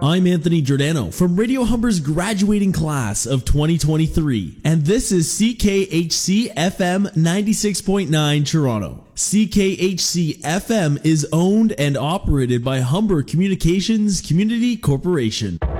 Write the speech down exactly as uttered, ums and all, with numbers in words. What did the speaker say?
I'm Anthony Giordano from Radio Humber's graduating class of twenty twenty-three, and this is C K H C F M ninety-six point nine Toronto. C K H C F M is owned and operated by Humber Communications Community Corporation.